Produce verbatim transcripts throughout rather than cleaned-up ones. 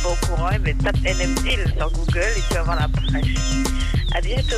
pas au courant, eh bien, tape N M T sur Google et tu vas voir la page. À bientôt.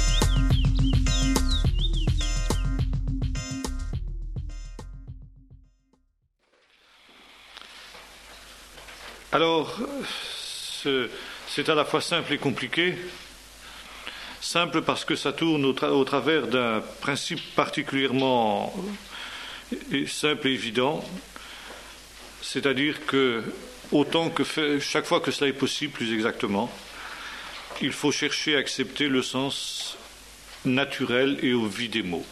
Alors, ce, c'est à la fois simple et compliqué. Simple parce que ça tourne au, tra- au travers d'un principe particulièrement simple et évident, c'est-à-dire que autant que fait, chaque fois que cela est possible, plus exactement, il faut chercher à accepter le sens naturel et au vie des mots.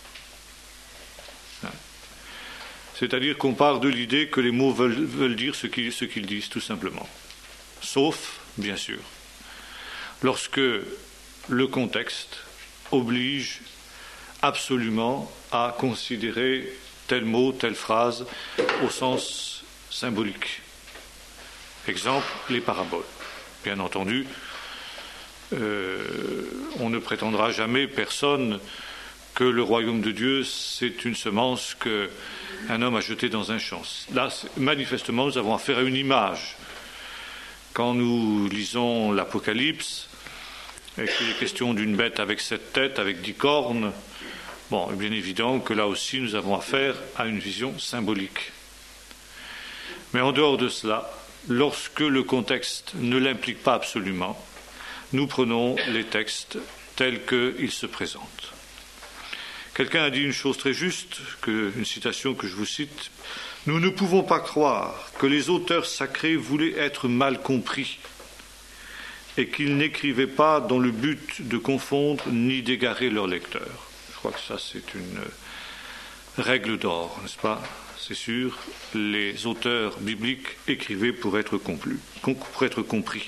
C'est-à-dire qu'on part de l'idée que les mots veulent, veulent dire ce qu'ils, ce qu'ils disent, tout simplement. Sauf, bien sûr, lorsque le contexte oblige absolument à considérer tel mot, telle phrase au sens symbolique. Exemple, les paraboles. Bien entendu, euh, on ne prétendra jamais, personne, que le royaume de Dieu, c'est une semence qu'un homme a jetée dans un champ. Là, manifestement, nous avons affaire à une image. Quand nous lisons l'Apocalypse, et qu'il est question d'une bête avec sept têtes, avec dix cornes, bon, bien évident que là aussi nous avons affaire à une vision symbolique. Mais en dehors de cela, lorsque le contexte ne l'implique pas absolument, nous prenons les textes tels qu'ils se présentent. Quelqu'un a dit une chose très juste, que, une citation que je vous cite, « Nous ne pouvons pas croire que les auteurs sacrés voulaient être mal compris et qu'ils n'écrivaient pas dans le but de confondre ni d'égarer leurs lecteurs. » Je crois que ça, c'est une règle d'or, n'est-ce pas ? C'est sûr, les auteurs bibliques écrivaient pour être, complu, pour être compris.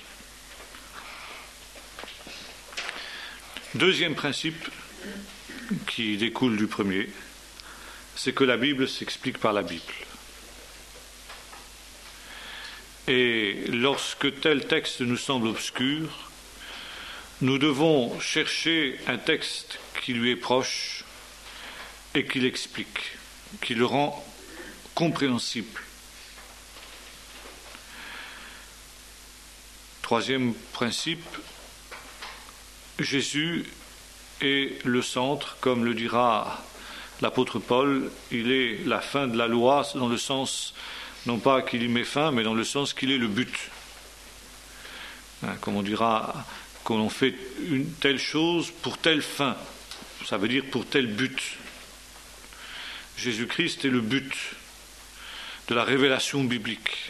Deuxième principe qui découle du premier, c'est que la Bible s'explique par la Bible. Et lorsque tel texte nous semble obscur, nous devons chercher un texte qui lui est proche et qui l'explique, qui le rend compréhensible. Troisième principe, Jésus est le centre, comme le dira l'apôtre Paul, il est la fin de la loi dans le sens, non pas qu'il y met fin, mais dans le sens qu'il est le but. Hein, comme on dira qu'on fait une telle chose pour telle fin, ça veut dire pour tel but. Jésus-Christ est le but de la révélation biblique.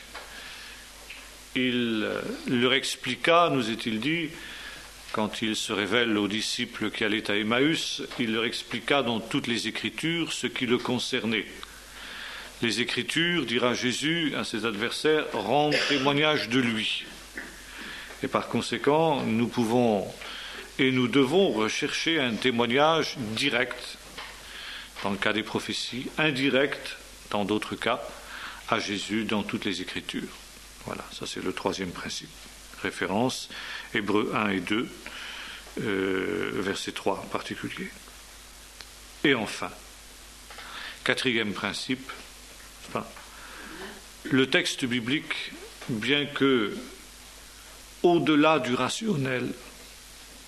Il leur expliqua, nous est-il dit, quand il se révèle aux disciples qui allaient à Emmaüs, il leur expliqua dans toutes les Écritures ce qui le concernait. Les Écritures, dira Jésus à ses adversaires, rendent témoignage de lui. Et par conséquent, nous pouvons et nous devons rechercher un témoignage direct, dans le cas des prophéties, indirect, dans d'autres cas, à Jésus dans toutes les Écritures. Voilà, ça c'est le troisième principe. Référence, Hébreux un et deux, euh, verset trois en particulier. Et enfin, quatrième principe, enfin, le texte biblique, bien que au-delà du rationnel,